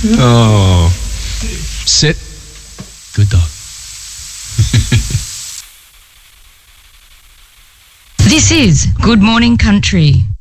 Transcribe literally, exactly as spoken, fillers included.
Oh. Sit. Good dog. This is Good Morning Country.